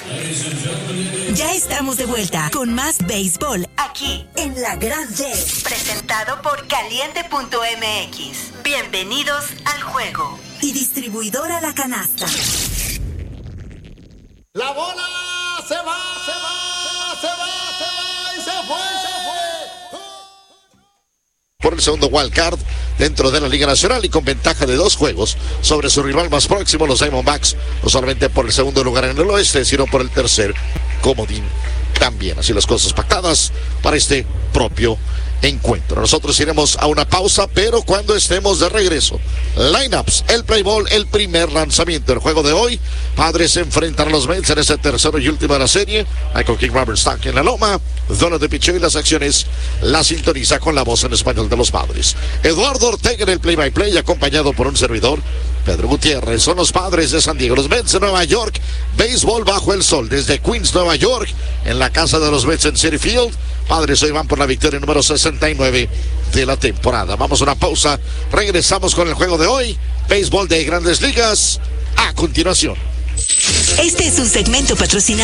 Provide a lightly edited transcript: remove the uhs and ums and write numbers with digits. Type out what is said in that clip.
Ya estamos de vuelta con más béisbol aquí en La Gran D, presentado por Caliente.mx. Bienvenidos al juego. Y distribuidora La Canasta. La bola se va y se fue. Por el segundo wildcard dentro de la Liga Nacional y con ventaja de 2 juegos sobre su rival más próximo, los Diamondbacks, no solamente por el segundo lugar en el oeste, sino por el tercer comodín también. Así las cosas pactadas para este propio encuentro. Nosotros iremos a una pausa, pero cuando estemos de regreso, lineups, el play ball, el primer lanzamiento. El juego de hoy, Padres se enfrentan a los Mets en este tercero y último de la serie. Michael King, Robert Stank en la loma, zona de picheo y las acciones la sintoniza con la voz en español de los Padres. Eduardo Ortega en el play-by-play, acompañado por un servidor, Pedro Gutiérrez. Son los Padres de San Diego, los Mets de Nueva York. Béisbol bajo el sol desde Queens, Nueva York, en la casa de los Mets en Citi Field. Padres hoy van por la victoria número 69 de la temporada. Vamos a una pausa, regresamos con el juego de hoy. Béisbol de Grandes Ligas a continuación. Este es un segmento patrocinado